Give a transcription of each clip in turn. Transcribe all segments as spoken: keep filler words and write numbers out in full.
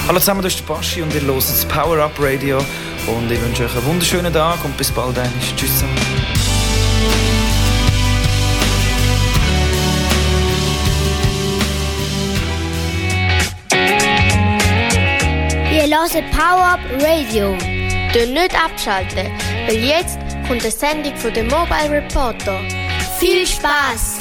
Hallo zusammen, das ist der Baschi und ihr hört das Power Up Radio und ich wünsche euch einen wunderschönen Tag und bis bald. Tschüss zusammen. Ihr hört Power Up Radio. Dürft nicht abschalten, weil jetzt kommt eine Sendung von dem Mobile Reporter. Viel Spaß!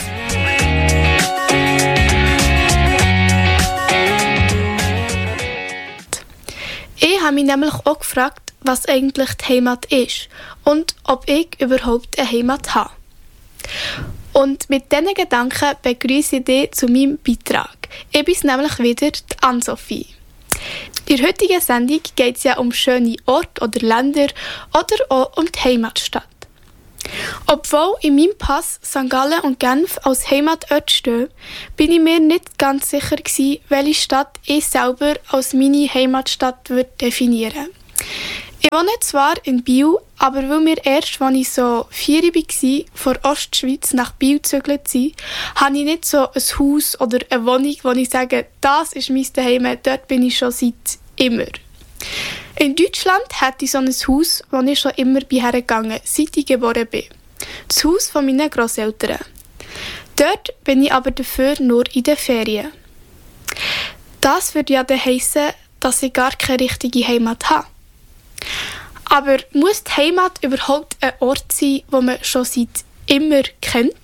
Ich habe mich nämlich auch gefragt, was eigentlich die Heimat ist und ob ich überhaupt eine Heimat habe. Und mit diesen Gedanken begrüße ich dich zu meinem Beitrag. Ich bin nämlich wieder die Ann-Sophie. In der heutigen Sendung geht es ja um schöne Orte oder Länder oder auch um die Heimatstadt. Obwohl in meinem Pass Sankt Gallen und Genf als Heimatort stehen, bin ich mir nicht ganz sicher gewesen, welche Stadt ich selber als meine Heimatstadt definieren würde. Ich wohne zwar in Biel, aber weil wir erst, als ich so vier war, von Ostschweiz nach Biel gezögert sind, habe ich nicht so ein Haus oder eine Wohnung, wo ich sage, das ist mein Zuhause, dort bin ich schon seit immer. In Deutschland hatte ich so ein Haus, wo ich schon immer hergegangen bin, seit ich geboren bin. Das Haus von meinen Grosseltern. Dort bin ich aber dafür nur in den Ferien. Das würde ja dann heissen, dass ich gar keine richtige Heimat habe. Aber muss die Heimat überhaupt ein Ort sein, den man schon seit immer kennt?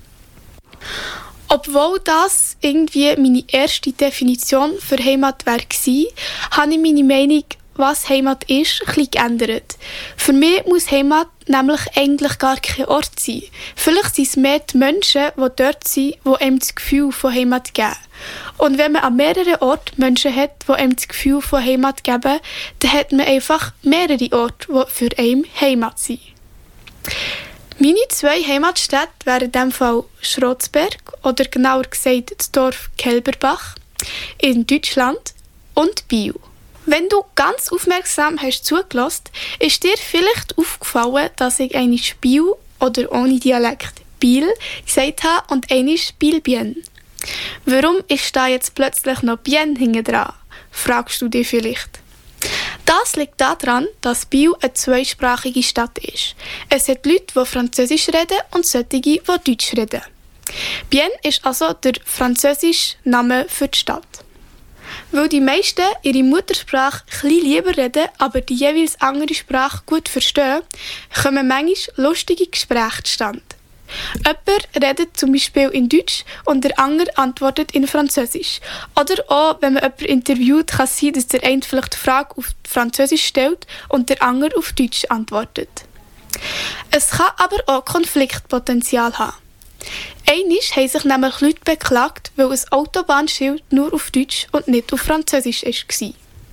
Obwohl das irgendwie meine erste Definition für Heimat war, habe ich meine Meinung, was Heimat ist, ein bisschen geändert. Für mich muss Heimat nämlich eigentlich gar kein Ort sein. Vielleicht sind es mehr die Menschen, die dort sind, die einem das Gefühl von Heimat geben. Und wenn man an mehreren Orten Menschen hat, die einem das Gefühl von Heimat geben, dann hat man einfach mehrere Orte, die für einen Heimat sind. Meine zwei Heimatstädte wären in diesem Fall Schrotzberg oder genauer gesagt das Dorf Kelberbach in Deutschland und Biel. Wenn du ganz aufmerksam hast zugelassen, ist dir vielleicht aufgefallen, dass ich einmal Biel oder ohne Dialekt Biel gesagt habe und einmal Bielbien. Warum ist da jetzt plötzlich noch Bien hinten dran? Fragst du dich vielleicht. Das liegt daran, dass Biel eine zweisprachige Stadt ist. Es hat Leute, die Französisch reden und solche, die Deutsch reden. Bien ist also der französische Name für die Stadt. Weil die meisten ihre Muttersprache etwas lieber reden, aber die jeweils andere Sprache gut verstehen, kommen manchmal lustige Gespräche zustande. Jemand redet zum Beispiel in Deutsch und der andere antwortet in Französisch. Oder auch, wenn man jemanden interviewt, kann es sein, dass der eine vielleicht die Frage auf Französisch stellt und der andere auf Deutsch antwortet. Es kann aber auch Konfliktpotenzial haben. Einmal haben sich nämlich Leute beklagt, weil ein Autobahnschild nur auf Deutsch und nicht auf Französisch war.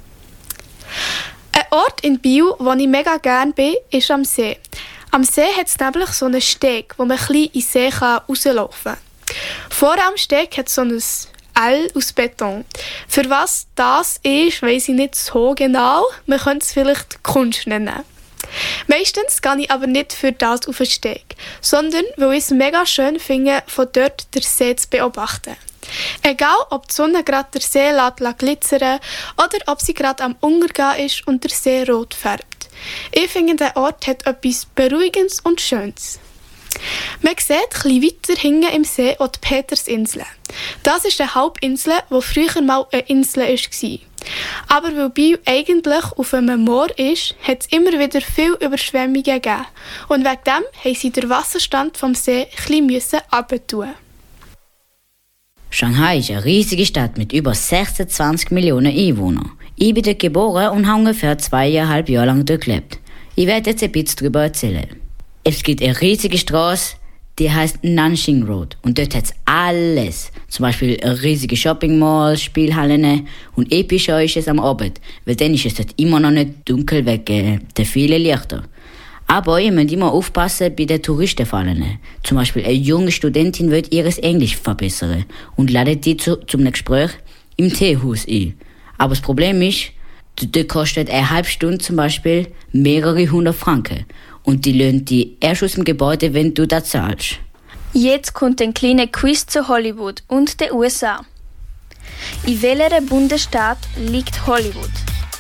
Ein Ort in Biel, wo ich mega gerne bin, ist am See. Am See hat es nämlich so einen Steg, wo man ein bisschen in den See rauslaufen kann. Vor am Steg hat es so ein L aus Beton. Für was das ist, weiss ich nicht so genau. Man könnte es vielleicht Kunst nennen. Meistens gehe ich aber nicht für das auf den Steg, sondern weil ich es mega schön finde, von dort den See zu beobachten. Egal, ob die Sonne gerade den See lässt glitzern oder ob sie gerade am Untergehen ist und der See rot färbt. Ich finde, der Ort hat etwas Beruhigendes und Schönes. Man sieht etwas weiter hinten im See auch die Petersinsel. Das ist eine Halbinsel, die früher mal eine Insel war. Aber weil Biel eigentlich auf einem Moor ist, hat es immer wieder viele Überschwemmungen gegeben. Und wegen dem mussten sie den Wasserstand vom See ein bisschen heruntertun. Shanghai ist eine riesige Stadt mit über sechsundzwanzig Millionen Einwohnern. Ich bin dort geboren und habe ungefähr zweieinhalb Jahre lang dort gelebt. Ich werde jetzt ein bisschen darüber erzählen. Es gibt eine riesige Straße, die heißt Nanxing Road. Und dort hat es alles. Zum Beispiel eine riesige Shopping Mall, Spielhallen. Und epischer ist es am Abend, weil dann ist es dort immer noch nicht dunkel wegen der vielen Lichter. Aber ihr müsst immer aufpassen bei den Touristenfallen. Zum Beispiel eine junge Studentin will ihr Englisch verbessern und ladet die zu, zu einem Gespräch im Teehaus ein. Aber das Problem ist, dort kostet eine halbe Stunde zum Beispiel mehrere hundert Franken. Und die löhnen die erst aus dem Gebäude, wenn du das zahlst. Jetzt kommt ein kleiner Quiz zu Hollywood und den U S A. In welchem Bundesstaat liegt Hollywood?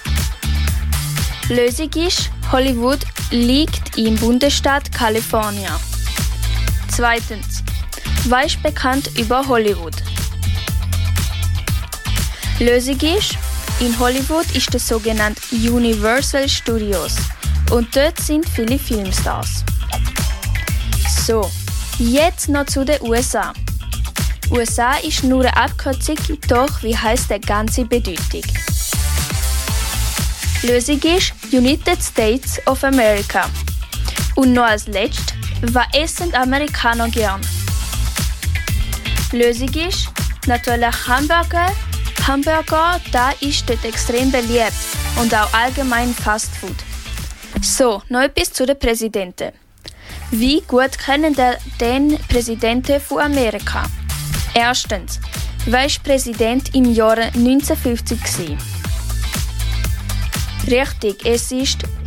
Lösung ist, Hollywood liegt im Bundesstaat Kalifornien. Zweitens. Was ist bekannt über Hollywood? Lösung ist, in Hollywood ist das sogenannte Universal Studios und dort sind viele Filmstars. So, jetzt noch zu den U S A. U S A ist nur eine Abkürzung, doch wie heisst die ganze Bedeutung? Lösung ist United States of America. Und noch als letztes, was essen Amerikaner gern? Lösung ist natürlich Hamburger. Hamburger, da ist dort extrem beliebt und auch allgemein Fast Food. So, noch etwas zu den Präsidenten. Wie gut kennen den Präsidenten von Amerika? Erstens, wer war Präsident im Jahr neunzehnhundertfünfzig? Richtig, es ist